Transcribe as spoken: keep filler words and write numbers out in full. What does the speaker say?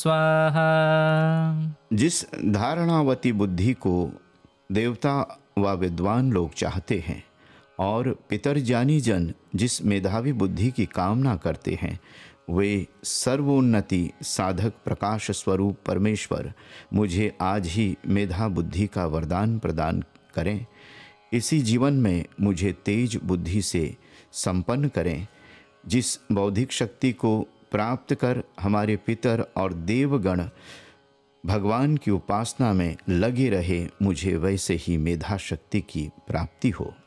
स्वाहा। जिस धारणावती बुद्धि को देवता व विद्वान लोग चाहते हैं और पितरजानी जन जिस मेधावी बुद्धि की कामना करते हैं, वे सर्वोन्नति साधक प्रकाश स्वरूप परमेश्वर मुझे आज ही मेधा बुद्धि का वरदान प्रदान करें। इसी जीवन में मुझे तेज बुद्धि से संपन्न करें। जिस बौद्धिक शक्ति को प्राप्त कर हमारे पितर और देवगण भगवान की उपासना में लगे रहे, मुझे वैसे ही मेधा शक्ति की प्राप्ति हो।